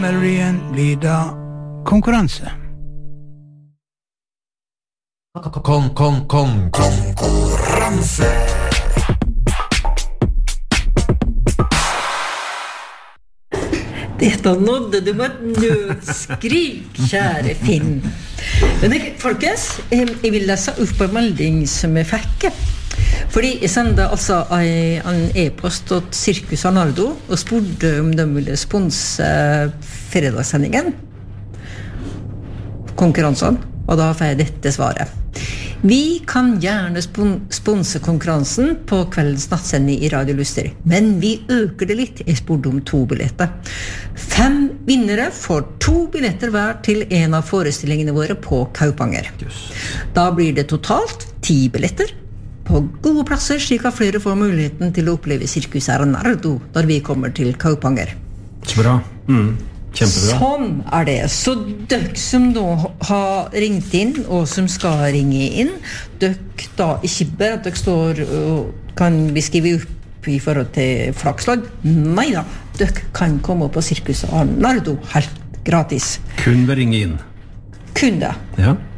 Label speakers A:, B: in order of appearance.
A: Melodien blir da konkurranse.
B: Konkurranse.
C: Dette nådde du med et nødskrik, kjære Finn. Men folkens, jeg vil lese opp en melding som jeg fikk. Fordi jeg sendte altså en e-post til Circus Arnaldo og spurte om de ville sponse fredagssendingen, konkurransen, og da får jeg dette svaret. Vi kan gjerne sponse konkurransen på kveldens nattsending i Radio Luster, men vi øker det litt. Jeg spurte om 2 billetter. 5 vinnere får 2 billetter hver til en av forestillingene våre på Kaupanger. Da blir det totalt 10 billetter på gode plasser, slik at flere får muligheten til å oppleve Circus Arnaldo når vi kommer til Kaupanger.
D: Så bra. Kjempebra.
C: Sånn det. Så dere som nå har ringt inn, og som skal ringe inn, dere da ikke bare at dere står og kan beskrive opp i forhold til flakslag. Neida, dere kan komme på Circus Arnaldo helt gratis.
D: Kun ved ringe inn.
C: Kun det.
D: Ja.